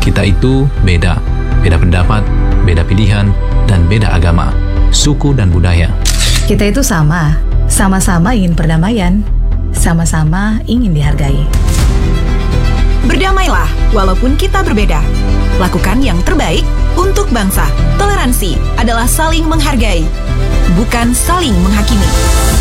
Kita itu beda pendapat, beda pilihan, dan beda agama, suku dan budaya. Kita itu sama-sama ingin perdamaian, sama-sama ingin dihargai. Berdamailah walaupun kita berbeda. Lakukan yang terbaik untuk bangsa. Toleransi adalah saling menghargai, bukan saling menghakimi.